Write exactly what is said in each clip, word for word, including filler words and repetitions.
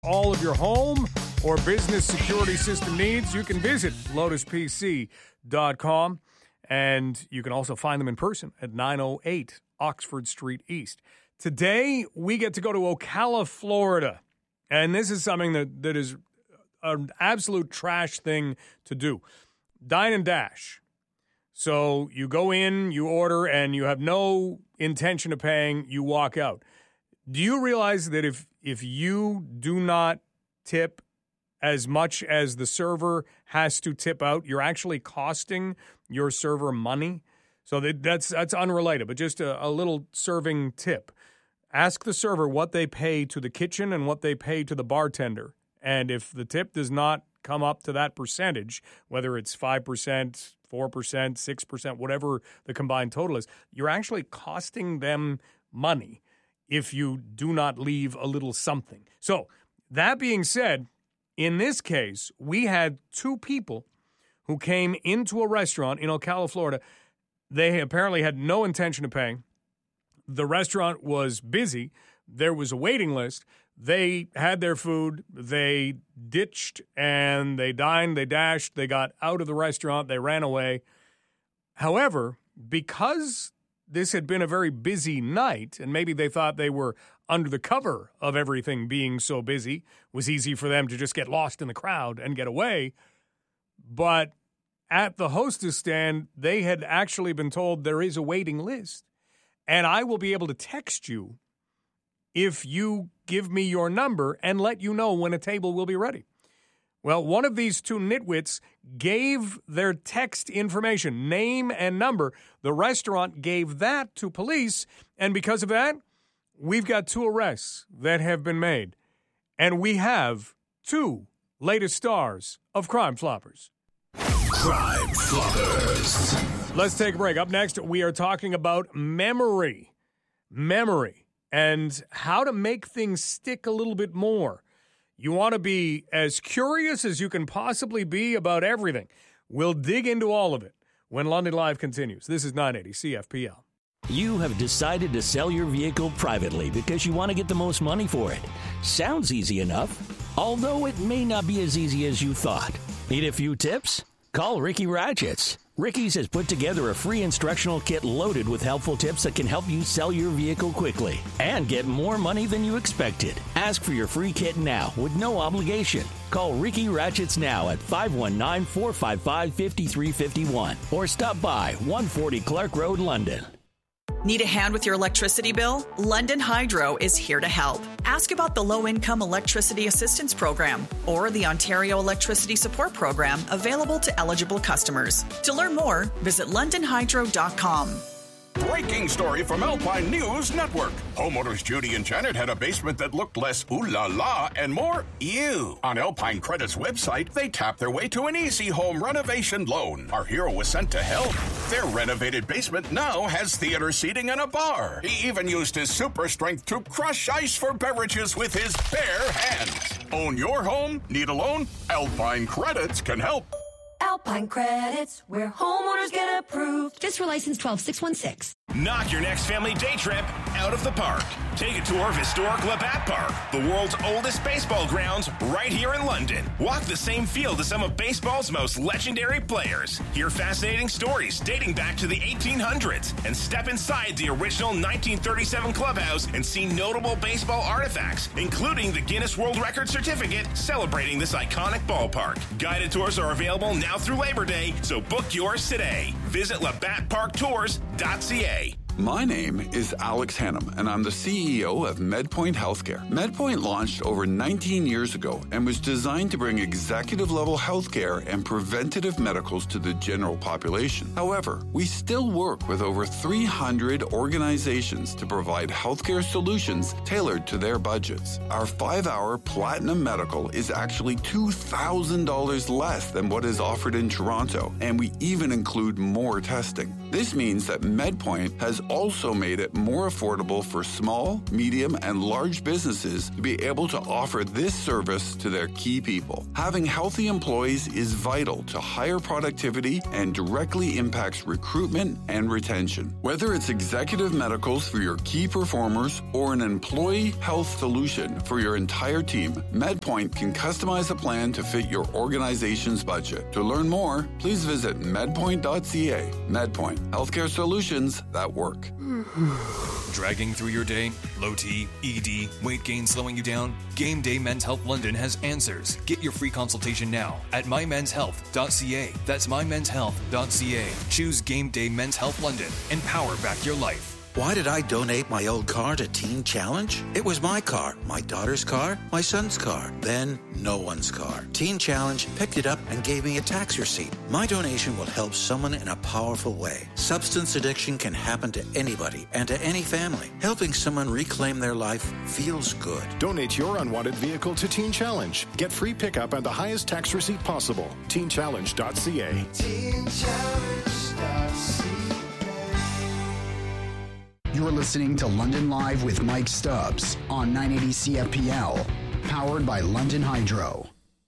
All of your home or business security system needs, you can visit lotus p c dot com, and you can also find them in person at nine oh eight Oxford Street East. Today, we get to go to Ocala, Florida, and this is something that, that is an absolute trash thing to do. Dine and dash. So you go in, you order, and you have no intention of paying, you walk out. Do you realize that if if you do not tip as much as the server has to tip out, you're actually costing your server money? So that, that's that's unrelated, but just a, a little serving tip. Ask the server what they pay to the kitchen and what they pay to the bartender. And if the tip does not come up to that percentage, whether it's five percent, four percent, six percent, whatever the combined total is, you're actually costing them money if you do not leave a little something. So, that being said, in this case, we had two people who came into a restaurant in Ocala, Florida. They apparently had no intention of paying. The restaurant was busy. There was a waiting list. They had their food. They ditched and they dined, they dashed, they got out of the restaurant, they ran away. However, because this had been a very busy night, and maybe they thought they were under the cover of everything being so busy. It was easy for them to just get lost in the crowd and get away. But at the hostess stand, they had actually been told there is a waiting list, and I will be able to text you if you give me your number and let you know when a table will be ready. Well, one of these two nitwits gave their text information, name and number. The restaurant gave that to police, and because of that, we've got two arrests that have been made. And we have two latest stars of Crime Floppers. Crime Floppers. Let's take a break. Up next, we are talking about memory. Memory. And how to make things stick a little bit more. You want to be as curious as you can possibly be about everything. We'll dig into all of it when London Live continues. This is nine eighty C F P L. You have decided to sell your vehicle privately because you want to get the most money for it. Sounds easy enough, although it may not be as easy as you thought. Need a few tips? Call Ricky Ratchets. Ricky's has put together a free instructional kit loaded with helpful tips that can help you sell your vehicle quickly and get more money than you expected. Ask for your free kit now with no obligation. Call Ricky Ratchets now at five one nine, four five five, five three five one or stop by one forty Clark Road, London. Need a hand with your electricity bill? London Hydro is here to help. Ask about the Low-Income Electricity Assistance Program or the Ontario Electricity Support Program available to eligible customers. To learn more, visit london hydro dot com. Breaking story from Alpine News Network. Homeowners Judy and Janet had a basement that looked less ooh la la and more ew. On Alpine Credit's website, they tapped their way to an easy home renovation loan. Our hero was sent to help. Their renovated basement now has theater seating and a bar. He even used his super strength to crush ice for beverages with his bare hands. Own your home? Need a loan? Alpine Credits can help. Alpine Credits, where homeowners get approved. Just for license twelve six one six. Knock your next family day trip out of the park. Take a tour of historic Labatt Park, the world's oldest baseball grounds, right here in London. Walk the same field as some of baseball's most legendary players. Hear fascinating stories dating back to the eighteen hundreds and step inside the original nineteen thirty-seven clubhouse and see notable baseball artifacts, including the Guinness World Record certificate celebrating this iconic ballpark. Guided tours are available now through Labor Day, so book yours today. Visit labatt park tours dot c a. My name is Alex Hannum, and I'm the C E O of MedPoint Healthcare. MedPoint launched over nineteen years ago and was designed to bring executive-level healthcare and preventative medicals to the general population. However, we still work with over three hundred organizations to provide healthcare solutions tailored to their budgets. Our five-hour Platinum Medical is actually two thousand dollars less than what is offered in Toronto, and we even include more testing. This means that MedPoint has also made it more affordable for small, medium, and large businesses to be able to offer this service to their key people. Having healthy employees is vital to higher productivity and directly impacts recruitment and retention. Whether it's executive medicals for your key performers or an employee health solution for your entire team, MedPoint can customize a plan to fit your organization's budget. To learn more, please visit medpoint dot c a. MedPoint. Healthcare solutions that work. Dragging through your day? Low T, E D, weight gain slowing you down? Game Day Men's Health London has answers. Get your free consultation now at my mens health dot c a. That's my mens health dot c a. Choose Game Day Men's Health London and power back your life. Why did I donate my old car to Teen Challenge? It was my car, my daughter's car, my son's car, then no one's car. Teen Challenge picked it up and gave me a tax receipt. My donation will help someone in a powerful way. Substance addiction can happen to anybody and to any family. Helping someone reclaim their life feels good. Donate your unwanted vehicle to Teen Challenge. Get free pickup and the highest tax receipt possible. teen challenge dot c a. teen challenge dot c a. You're listening to London Live with Mike Stubbs on nine eighty C F P L, powered by London Hydro.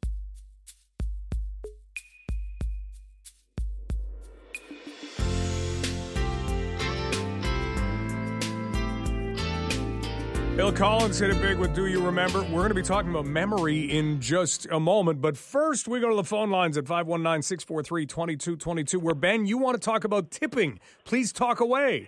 Bill Collins hit it big with Do You Remember? We're going to be talking about memory in just a moment, but first we go to the phone lines at five one nine, six four three, two two two two, where, Ben, you want to talk about tipping. Please talk away.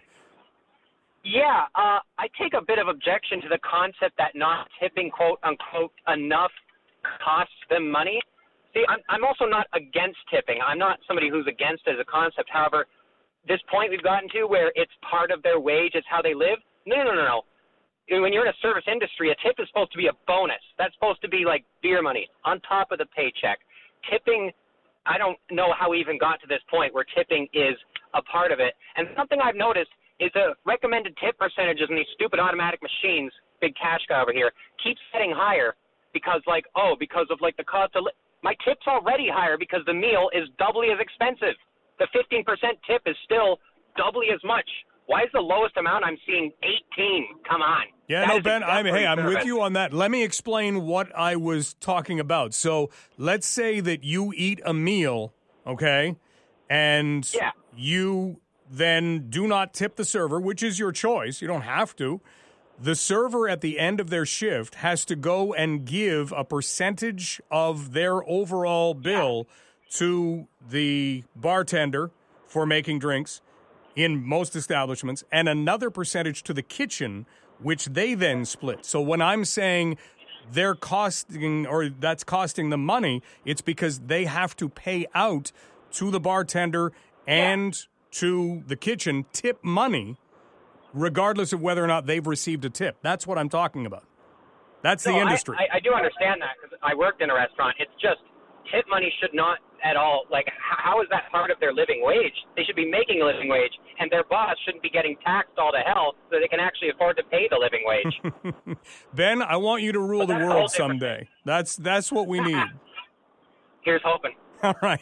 Yeah, uh, I take a bit of objection to the concept that not tipping, quote unquote, enough costs them money. See, I'm, I'm also not against tipping. I'm not somebody who's against it as a concept. However, this point we've gotten to where it's part of their wage, it's how they live. No, no, no, no. When you're in a service industry, a tip is supposed to be a bonus. That's supposed to be like beer money on top of the paycheck. Tipping, I don't know how we even got to this point where tipping is a part of it. And something I've noticed is the recommended tip percentages in these stupid automatic machines, big cash guy over here, keeps getting higher because, like, oh, because of, like, the cost of li- my tip's already higher because the meal is doubly as expensive. The fifteen percent tip is still doubly as much. Why is the lowest amount I'm seeing eighteen? Come on. Yeah, that no, Ben, I'm, hey, I'm service. with you on that. Let me explain what I was talking about. So let's say that you eat a meal, okay, and yeah. you then do not tip the server, which is your choice. You don't have to. The server at the end of their shift has to go and give a percentage of their overall bill to the bartender for making drinks in most establishments, and another percentage to the kitchen, which they then split. So when I'm saying they're costing, or that's costing them money, it's because they have to pay out to the bartender and yeah. to the kitchen tip money, regardless of whether or not they've received a tip. That's what I'm talking about. That's no, the industry. I, I, I do understand that because I worked in a restaurant. It's just tip money should not at all, like, how is that part of their living wage? They should be making a living wage, and their boss shouldn't be getting taxed all to hell so they can actually afford to pay the living wage. Ben, I want you to rule but the world someday. That's that's what we need. Here's hoping. All right.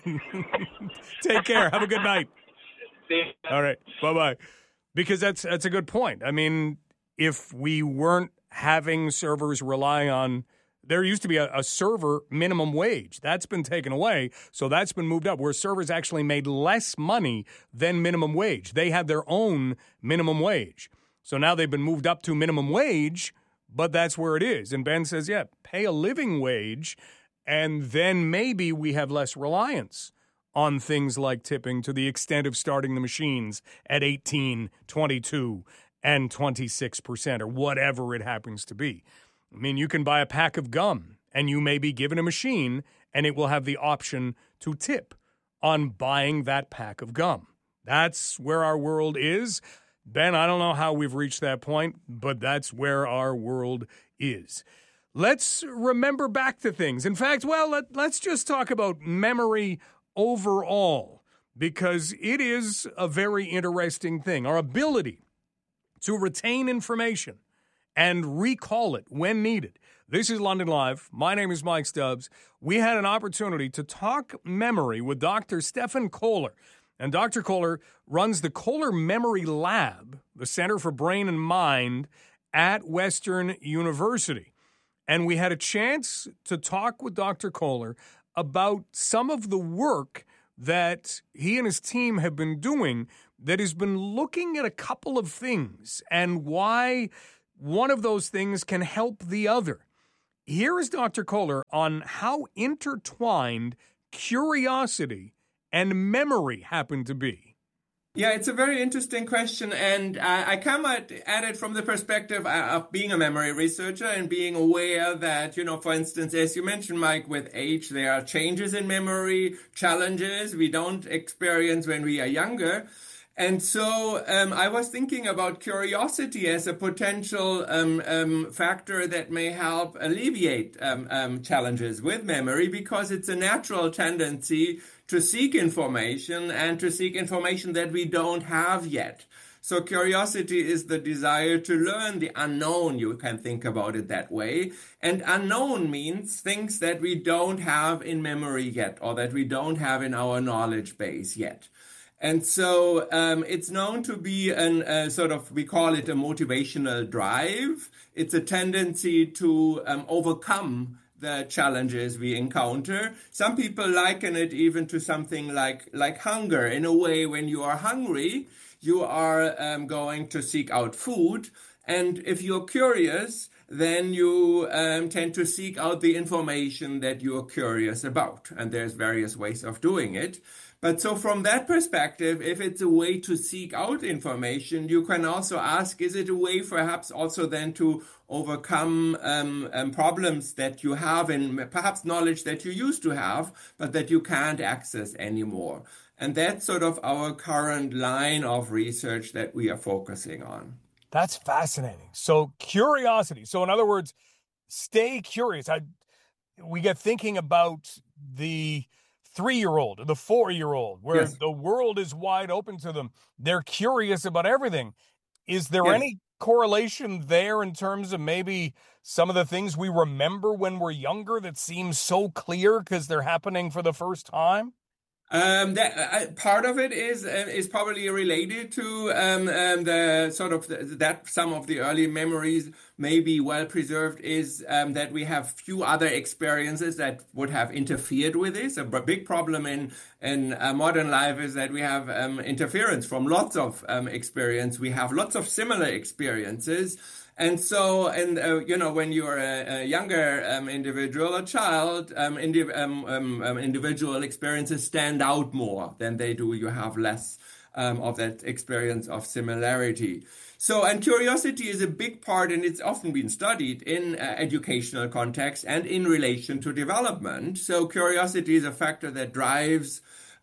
Take care. Have a good night. See you. All right. Bye-bye. Because that's that's a good point. I mean, if we weren't having servers rely on, there used to be a, a server minimum wage. That's been taken away, so that's been moved up, where servers actually made less money than minimum wage. They had their own minimum wage. So now they've been moved up to minimum wage, but that's where it is. And Ben says, yeah, pay a living wage, and then maybe we have less reliance on things like tipping to the extent of starting the machines at eighteen, twenty-two, and twenty-six percent, or whatever it happens to be. I mean, you can buy a pack of gum, and you may be given a machine, and it will have the option to tip on buying that pack of gum. That's where our world is. Ben, I don't know how we've reached that point, but that's where our world is. Let's remember back to things. In fact, well, let, let's just talk about memory overall, because it is a very interesting thing. Our ability to retain information and recall it when needed. This is London Live. My name is Mike Stubbs. We had an opportunity to talk memory with Doctor Stefan Kohler. And Doctor Kohler runs the Kohler Memory Lab, the Center for Brain and Mind at Western University. And we had a chance to talk with Doctor Kohler about some of the work that he and his team have been doing that has been looking at a couple of things and why one of those things can help the other. Here is Doctor Kohler on how intertwined curiosity and memory happen to be. Yeah, it's a very interesting question, and uh, I come at, at it from the perspective of being a memory researcher and being aware that, you know, for instance, as you mentioned, Mike, with age, there are changes in memory, challenges we don't experience when we are younger. And so um, I was thinking about curiosity as a potential um, um, factor that may help alleviate um, um, challenges with memory, because it's a natural tendency to seek information and to seek information that we don't have yet. So curiosity is the desire to learn the unknown. You can think about it that way. And unknown means things that we don't have in memory yet, or that we don't have in our knowledge base yet. And so um, it's known to be an uh, sort of, we call it a motivational drive. It's a tendency to um, overcome the challenges we encounter. Some people liken it even to something like, like hunger. In a way, when you are hungry, you are um, going to seek out food. And if you're curious, then you um, tend to seek out the information that you're curious about. And there's various ways of doing it. But so from that perspective, if it's a way to seek out information, you can also ask, is it a way perhaps also then to overcome um, um, problems that you have and perhaps knowledge that you used to have, but that you can't access anymore? And that's sort of our current line of research that we are focusing on. That's fascinating. So curiosity. So in other words, stay curious. I, we get thinking about the three-year-old or the four-year-old, where yes. the world is wide open to them. They're curious about everything. Is there yes. any correlation there in terms of maybe some of the things we remember when we're younger that seem so clear because they're happening for the first time? Um, that uh, part of it is uh, is probably related to um, um, the sort of the, that some of the early memories may be well preserved is um, that we have few other experiences that would have interfered with this. A big problem in in uh, modern life is that we have um, interference from lots of um, experience. We have lots of similar experiences. And so, and uh, you know, when you're a, a younger um, individual, a child, um, indi- um, um, um, individual experiences stand out more than they do. You have less um, of that experience of similarity. So, and curiosity is a big part, and it's often been studied in uh, educational context and in relation to development. So, curiosity is a factor that drives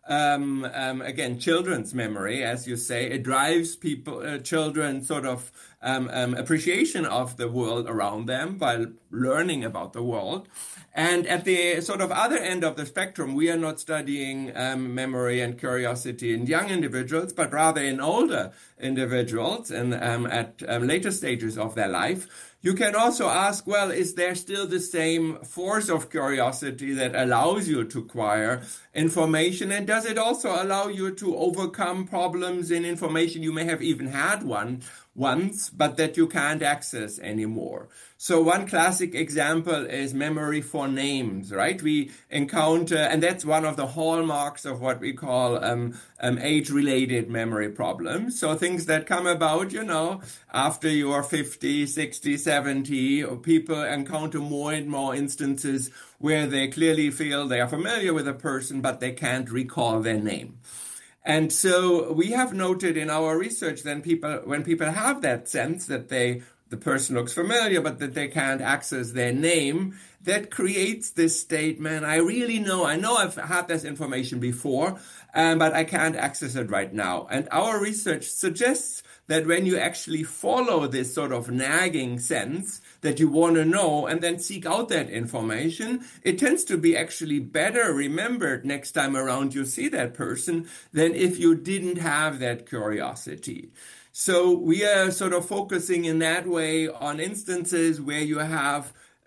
Um, um, again, children's memory, as you say. It drives people, uh, children sort of um, um, appreciation of the world around them by learning about the world. And at the sort of other end of the spectrum, we are not studying um, memory and curiosity in young individuals, but rather in older individuals and um, at um, later stages of their life. You can also ask, well, is there still the same force of curiosity that allows you to acquire information? And does it also allow you to overcome problems in information you may have even had one once, but that you can't access anymore? So one classic example is memory for names, right? We encounter, and that's one of the hallmarks of what we call um, um, age-related memory problems. So things that come about, you know, after you are fifty, sixty, seventy, or people encounter more and more instances where they clearly feel they are familiar with a person, but they can't recall their name. And so we have noted in our research that people, when people have that sense that they the person looks familiar, but that they can't access their name, that creates this statement, I really know, I know I've had this information before, um, but I can't access it right now. And our research suggests that when you actually follow this sort of nagging sense that you want to know and then seek out that information, it tends to be actually better remembered next time around you see that person than if you didn't have that curiosity. So we are sort of focusing in that way on instances where you have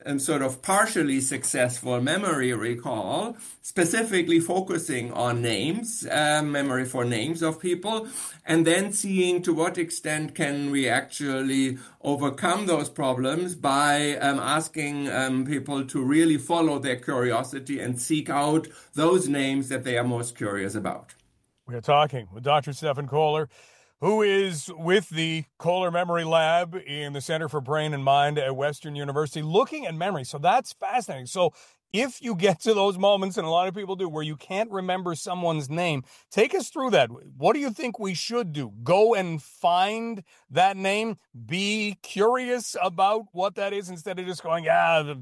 um, sort of partially successful memory recall, specifically focusing on names, uh, memory for names of people, and then seeing to what extent can we actually overcome those problems by um, asking um, people to really follow their curiosity and seek out those names that they are most curious about. We're talking with Doctor Stephan Kohler, who is with the Kohler Memory Lab in the Center for Brain and Mind at Western University, looking at memory. So that's fascinating. So if you get to those moments, and a lot of people do, where you can't remember someone's name, take us through that. What do you think we should do? Go and find that name? Be curious about what that is instead of just going, ah,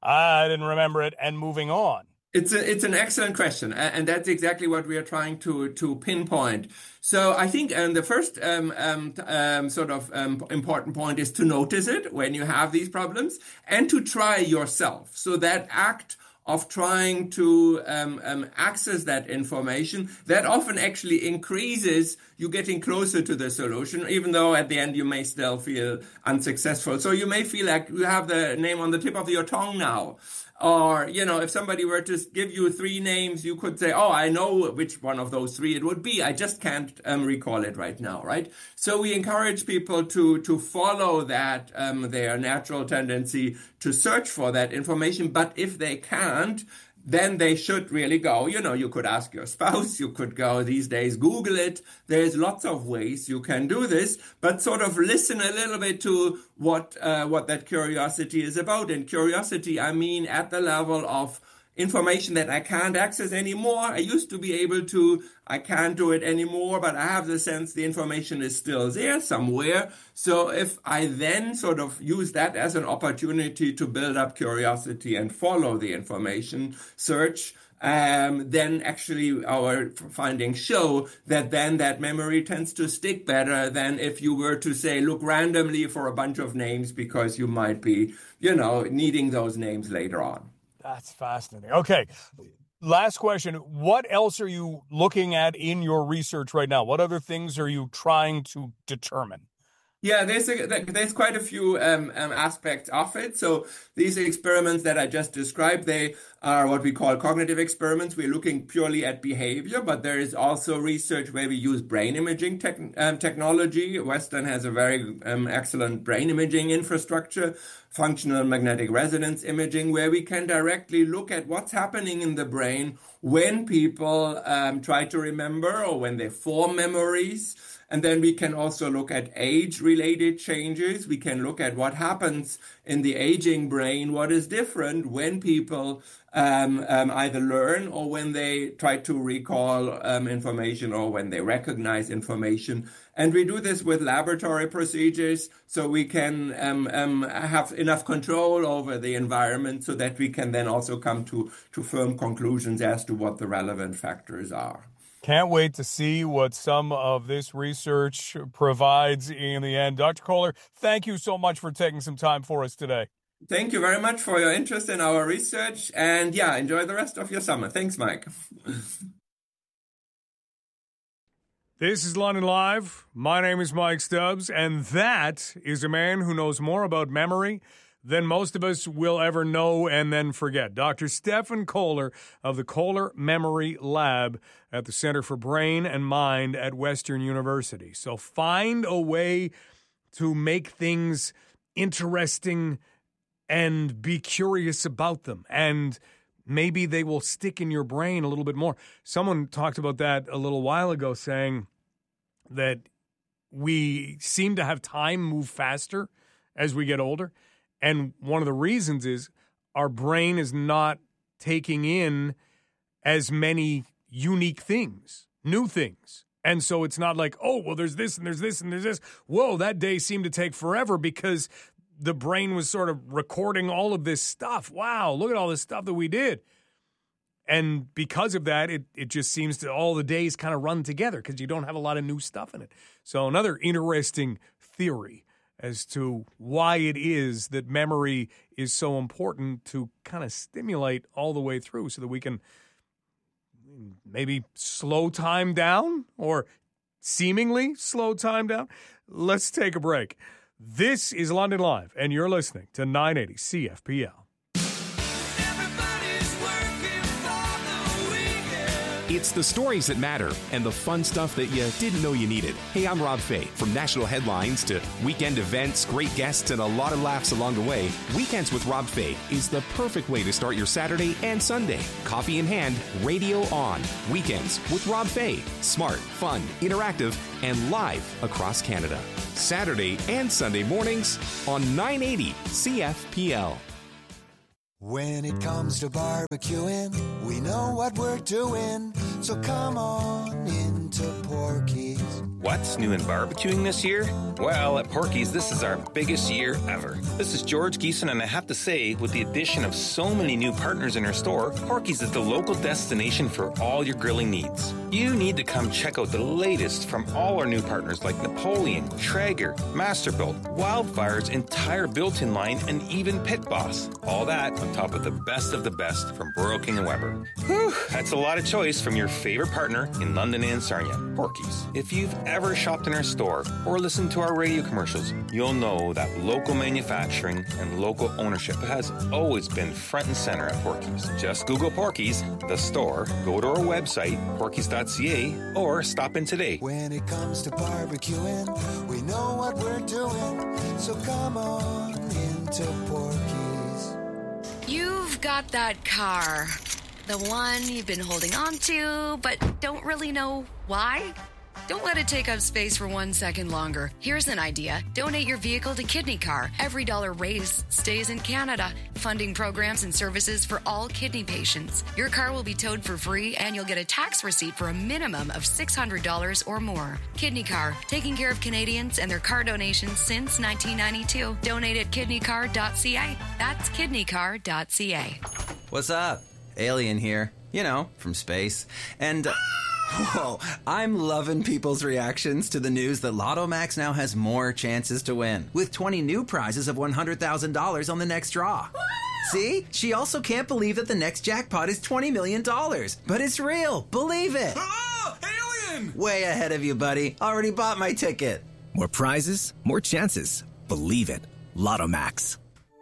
I didn't remember it, and moving on? It's a, it's an excellent question, and that's exactly what we are trying to to pinpoint. So I think um, the first um, um, um, sort of um, important point is to notice it when you have these problems and to try yourself. So that act of trying to um, um, access that information, that often actually increases you getting closer to the solution, even though at the end you may still feel unsuccessful. So you may feel like you have the name on the tip of your tongue now. Or, you know, if somebody were to give you three names, you could say, oh, I know which one of those three it would be. I just can't um, recall it right now, right? So we encourage people to to follow that, um, their natural tendency to search for that information. But if they can't, then they should really go. You know, you could ask your spouse, you could go these days, Google it. There's lots of ways you can do this, but sort of listen a little bit to what uh, what that curiosity is about. And curiosity, I mean, at the level of information that I can't access anymore. I used to be able to, I can't do it anymore, but I have the sense the information is still there somewhere. So if I then sort of use that as an opportunity to build up curiosity and follow the information search, um, then actually our findings show that then that memory tends to stick better than if you were to say, look randomly for a bunch of names because you might be, you know, needing those names later on. That's fascinating. Okay. Last question. What else are you looking at in your research right now? What other things are you trying to determine? Yeah, there's a, there's quite a few um, um, aspects of it. So these experiments that I just described, they are what we call cognitive experiments. We're looking purely at behavior, but there is also research where we use brain imaging tech, um, technology. Western has a very um, excellent brain imaging infrastructure, functional magnetic resonance imaging, where we can directly look at what's happening in the brain when people um, try to remember or when they form memories. And then we can also look at age-related changes. We can look at what happens in the aging brain, what is different when people um, um, either learn or when they try to recall um, information or when they recognize information. And we do this with laboratory procedures so we can um, um, have enough control over the environment so that we can then also come to, to firm conclusions as to what the relevant factors are. Can't wait to see what some of this research provides in the end. Doctor Kohler, thank you so much for taking some time for us today. Thank you very much for your interest in our research. And yeah, enjoy the rest of your summer. Thanks, Mike. This is London Live. My name is Mike Stubbs, and that is a man who knows more about memory than most of us will ever know and then forget. Doctor Stephan Kohler of the Kohler Memory Lab at the Center for Brain and Mind at Western University. So find a way to make things interesting and be curious about them, and maybe they will stick in your brain a little bit more. Someone talked about that a little while ago, saying that we seem to have time move faster as we get older. And one of the reasons is our brain is not taking in as many unique things, new things. And so it's not like, oh, well, there's this and there's this and there's this. Whoa, that day seemed to take forever because the brain was sort of recording all of this stuff. Wow, look at all this stuff that we did. And because of that, it, it just seems to all the days kind of run together because you don't have a lot of new stuff in it. So another interesting theory as to why it is that memory is so important to kind of stimulate all the way through so that we can maybe slow time down or seemingly slow time down. Let's take a break. This is London Live, and you're listening to nine eighty C F P L. It's the stories that matter and the fun stuff that you didn't know you needed. Hey, I'm Rob Fay. From national headlines to weekend events, great guests, and a lot of laughs along the way, Weekends with Rob Fay is the perfect way to start your Saturday and Sunday. Coffee in hand, radio on. Weekends with Rob Fay. Smart, fun, interactive, and live across Canada. Saturday and Sunday mornings on nine eighty C F P L. When it comes to barbecuing, we know what we're doing. So come on into Porky's. What's new in barbecuing this year? Well, at Porky's, this is our biggest year ever. This is George Geeson, and I have to say, with the addition of so many new partners in our store, Porky's is the local destination for all your grilling needs. You need to come check out the latest from all our new partners like Napoleon, Traeger, Masterbuilt, Wildfire's entire built-in line, and even Pit Boss. All that on top of the best of the best from Burrow King and Weber. Whew, that's a lot of choice from your favorite partner in London and Sarnia, Porky's. If you've ever shopped in our store or listened to our radio commercials, you'll know that local manufacturing and local ownership has always been front and center at Porky's. Just Google Porky's, the store, go to our website, porkys dot c a, or stop in today. When it comes to barbecuing, we know what we're doing, so come on into Porky's. You've got that car, the one you've been holding on to, but don't really know why? Don't let it take up space for one second longer. Here's an idea. Donate your vehicle to Kidney Car. Every dollar raised stays in Canada, funding programs and services for all kidney patients. Your car will be towed for free, and you'll get a tax receipt for a minimum of six hundred dollars or more. Kidney Car, taking care of Canadians and their car donations since nineteen ninety-two. Donate at kidney car dot c a. That's kidney car dot c a. What's up? Alien here. You know, from space. And... Uh, Whoa, I'm loving people's reactions to the news that Lotto Max now has more chances to win, with twenty new prizes of one hundred thousand dollars on the next draw. See? She also can't believe that the next jackpot is twenty million dollars. But it's real. Believe it. Oh, alien! Way ahead of you, buddy. Already bought my ticket. More prizes, more chances. Believe it. Lotto Max.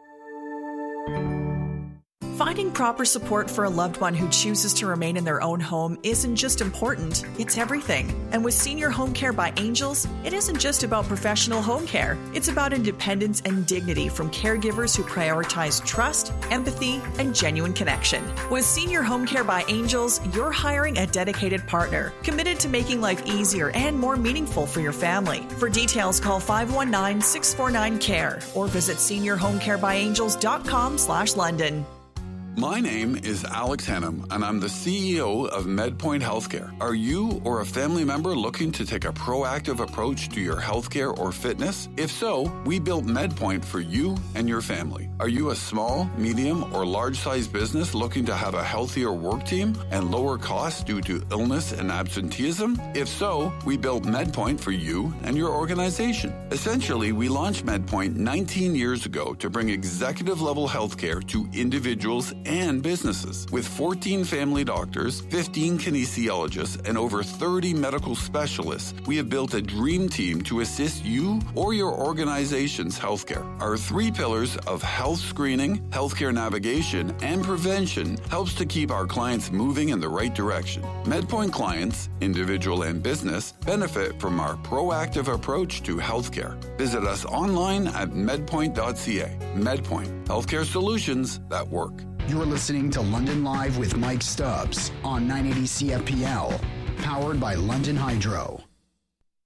Finding proper support for a loved one who chooses to remain in their own home isn't just important, it's everything. And with Senior Home Care by Angels, it isn't just about professional home care. It's about independence and dignity from caregivers who prioritize trust, empathy, and genuine connection. With Senior Home Care by Angels, you're hiring a dedicated partner, committed to making life easier and more meaningful for your family. For details, call five one nine, six four nine, C A R E or visit senior home care by angels dot com slash London. My name is Alex Hannum, and I'm the C E O of MedPoint Healthcare. Are you or a family member looking to take a proactive approach to your healthcare or fitness? If so, we built MedPoint for you and your family. Are you a small, medium, or large-sized business looking to have a healthier work team and lower costs due to illness and absenteeism? If so, we built MedPoint for you and your organization. Essentially, we launched MedPoint nineteen years ago to bring executive-level healthcare to individuals and businesses. With fourteen family doctors, fifteen kinesiologists, and over thirty medical specialists, we have built a dream team to assist you or your organization's healthcare. Our three pillars of health screening, healthcare navigation, and prevention helps to keep our clients moving in the right direction. MedPoint clients, individual and business, benefit from our proactive approach to healthcare. Visit us online at medpoint dot c a. MedPoint, healthcare solutions that work. You're listening to London Live with Mike Stubbs on nine eighty C F P L, powered by London Hydro.